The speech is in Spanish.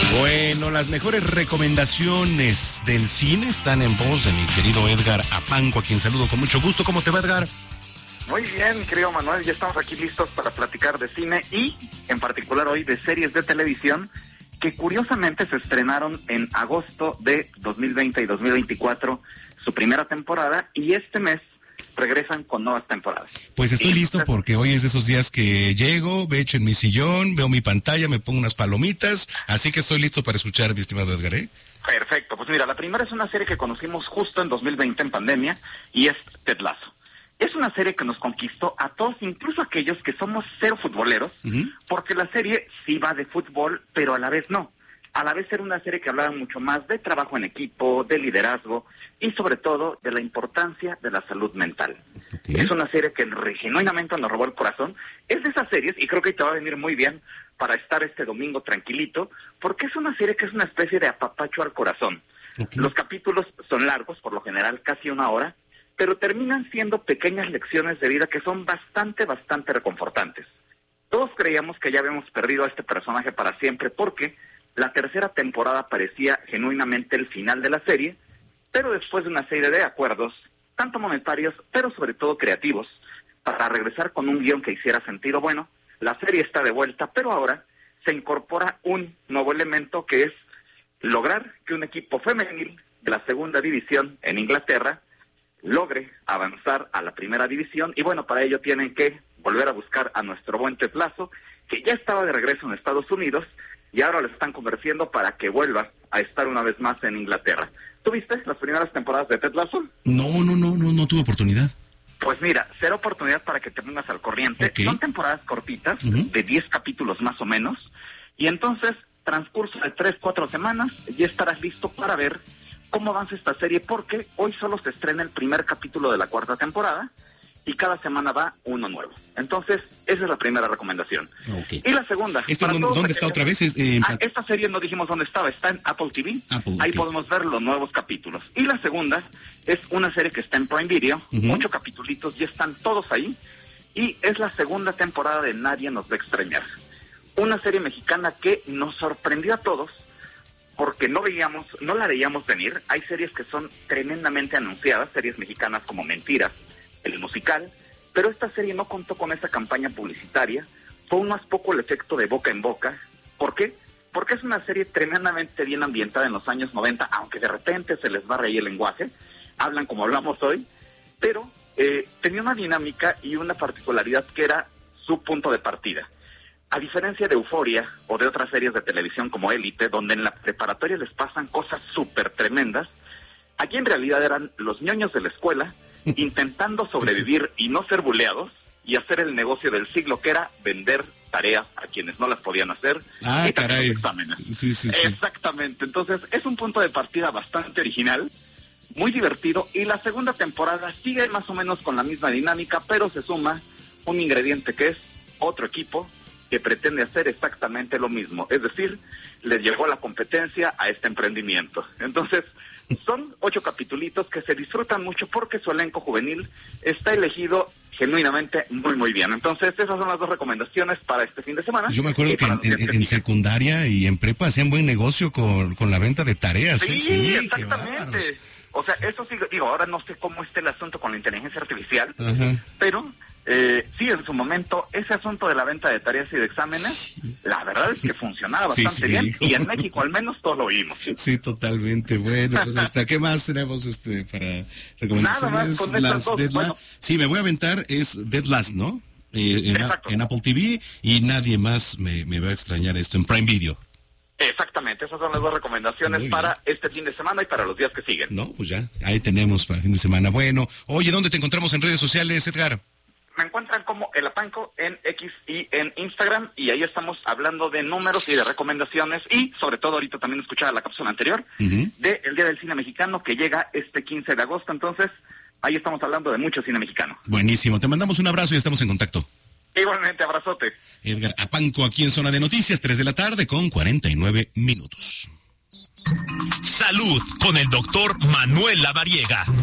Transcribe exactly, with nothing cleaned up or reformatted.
Bueno, las mejores recomendaciones del cine están en voz de mi querido Edgar Apanco, a quien saludo con mucho gusto. ¿Cómo te va, Edgar? Muy bien, querido Manuel, ya estamos aquí listos para platicar de cine y, en particular hoy, de series de televisión que curiosamente se estrenaron en agosto de dos mil veinte y dos mil veinticuatro, su primera temporada, y este mes regresan con nuevas temporadas. Pues estoy listo entonces, porque hoy es de esos días que llego, me echo en mi sillón, veo mi pantalla, me pongo unas palomitas, así que estoy listo para escuchar, mi estimado Edgar, ¿eh? Perfecto, pues mira, la primera es una serie que conocimos justo en dos mil veinte en pandemia y es Ted Lasso. Es una serie que nos conquistó a todos, incluso a aquellos que somos cero futboleros, uh-huh. porque la serie sí va de fútbol, pero a la vez no. A la vez era una serie que hablaba mucho más de trabajo en equipo, de liderazgo y sobre todo de la importancia de la salud mental. Okay. Es una serie que genuinamente nos robó el corazón. Es de esas series, y creo que te va a venir muy bien para estar este domingo tranquilito, porque es una serie que es una especie de apapacho al corazón. Okay. Los capítulos son largos, por lo general casi una hora, pero terminan siendo pequeñas lecciones de vida que son bastante, bastante reconfortantes. Todos creíamos que ya habíamos perdido a este personaje para siempre porque la tercera temporada parecía genuinamente el final de la serie, pero después de una serie de acuerdos, tanto monetarios, pero sobre todo creativos, para regresar con un guión que hiciera sentido, bueno, la serie está de vuelta, pero ahora se incorpora un nuevo elemento que es lograr que un equipo femenil de la segunda división en Inglaterra logre avanzar a la primera división, y bueno, para ello tienen que volver a buscar a nuestro buen Ted Lasso, que ya estaba de regreso en Estados Unidos, y ahora lo están convenciendo para que vuelva a estar una vez más en Inglaterra. ¿Tú viste las primeras temporadas de Ted Lasso? No, no, no, no, no tuve oportunidad. Pues mira, será oportunidad para que te pongas al corriente. Okay. Son temporadas cortitas, uh-huh. de diez capítulos más o menos, y entonces, transcurso de tres, cuatro semanas, ya estarás listo para ver cómo avanza esta serie, porque hoy solo se estrena el primer capítulo de la cuarta temporada y cada semana va uno nuevo. Entonces, esa es la primera recomendación. Okay. Y la segunda... ¿Dónde, ¿dónde está otra vez? Es, eh, ah, esta serie no dijimos dónde estaba, está en Apple T V. Apple, Ahí okay. podemos ver los nuevos capítulos. Y la segunda es una serie que está en Prime Video, uh-huh. ocho capítulos, ya están todos ahí, y es la segunda temporada de Nadie nos va a extrañar. Una serie mexicana que nos sorprendió a todos, porque no veíamos, no la veíamos venir. Hay series que son tremendamente anunciadas, series mexicanas como Mentiras, el musical, pero esta serie no contó con esa campaña publicitaria, fue más poco el efecto de boca en boca. ¿Por qué? Porque es una serie tremendamente bien ambientada en los años noventa, aunque de repente se les va a reír el lenguaje, hablan como hablamos hoy, pero eh, tenía una dinámica y una particularidad que era su punto de partida. A diferencia de Euforia o de otras series de televisión como Élite, donde en la preparatoria les pasan cosas súper tremendas, aquí en realidad eran los ñoños de la escuela intentando sobrevivir y no ser buleados y hacer el negocio del siglo, que era vender tareas a quienes no las podían hacer ah, y también caray. los exámenes. Sí, sí, sí. Exactamente. Entonces es un punto de partida bastante original, muy divertido, y la segunda temporada sigue más o menos con la misma dinámica, pero se suma un ingrediente que es otro equipo que pretende hacer exactamente lo mismo, es decir, les llegó la competencia a este emprendimiento. Entonces, son ocho capitulitos que se disfrutan mucho porque su elenco juvenil está elegido genuinamente muy, muy bien. Entonces, esas son las dos recomendaciones para este fin de semana. Yo me acuerdo que en, en, en secundaria y en prepa hacían buen negocio con, con la venta de tareas. Sí, ¿eh? Sí, exactamente. O sea, eso sí, digo, ahora no sé cómo esté el asunto con la inteligencia artificial, uh-huh. pero... Eh, sí, en su momento, ese asunto de la venta de tareas y de exámenes, sí. la verdad es que funcionaba bastante sí, sí, bien, y en México al menos todos lo oímos. Sí, totalmente. Bueno, pues hasta ¿qué más tenemos este para recomendaciones? Nada más con Las dos, Dead bueno. Last. Sí, me voy a aventar, es Dead Last, ¿no? Eh, en, en Apple T V, y nadie más me, me va a extrañar esto en Prime Video. Exactamente, esas son las dos recomendaciones para este fin de semana y para los días que siguen. No, pues ya, ahí tenemos para el fin de semana. Bueno, oye, ¿dónde te encontramos en redes sociales, Edgar? Me encuentran como El Apanco en X y en Instagram, y ahí estamos hablando de números y de recomendaciones, y sobre todo ahorita también escuchaba la cápsula anterior uh-huh. de el Día del Cine Mexicano, que llega este quince de agosto, entonces ahí estamos hablando de mucho cine mexicano. Buenísimo, te mandamos un abrazo y estamos en contacto. Igualmente, abrazote. Edgar Apanco aquí en Zona de Noticias, tres de la tarde con cuarenta y nueve minutos. Salud con el doctor Manuel Lavariega.